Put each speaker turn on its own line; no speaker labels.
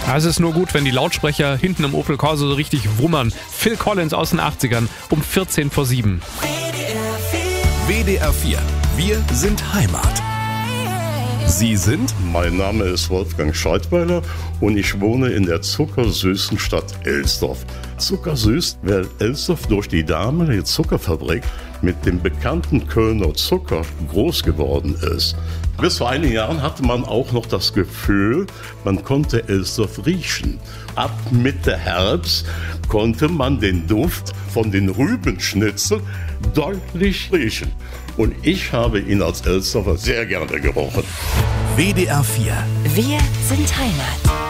Es ist nur gut, wenn die Lautsprecher hinten im Opel Corsa so richtig wummern. Phil Collins aus den 80ern um 14 vor 7.
WDR 4. Wir sind Heimat. Sie sind?
Mein Name ist Wolfgang Scheidweiler und ich wohne in der zuckersüßen Stadt Elsdorf. Zuckersüß, weil Elsdorf durch die damalige Zuckerfabrik mit dem bekannten Kölner Zucker groß geworden ist. Bis vor einigen Jahren hatte man auch noch das Gefühl, man konnte Elsdorf riechen. Ab Mitte Herbst konnte man den Duft von den Rübenschnitzeln deutlich riechen. Und ich habe ihn als Elsdorfer sehr gerne gerochen.
WDR 4.
Wir sind Heimat.